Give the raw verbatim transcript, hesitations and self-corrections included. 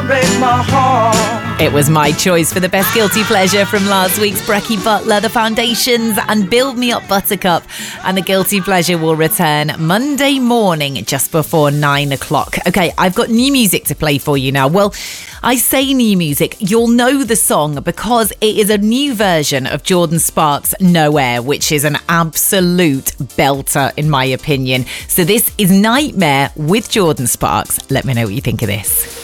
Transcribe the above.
break my heart. It was my choice for the best guilty pleasure from last week's Brecky Butler, The Foundations and Build Me Up Buttercup. And the guilty pleasure will return Monday morning just before nine o'clock. Okay, I've got new music to play for you now. Well, I say new music, you'll know the song because it is a new version of Jordin Sparks' Nowhere, which is an absolute belter in my opinion. So this is Nightmare with Jordin Sparks. Let me know what you think of this.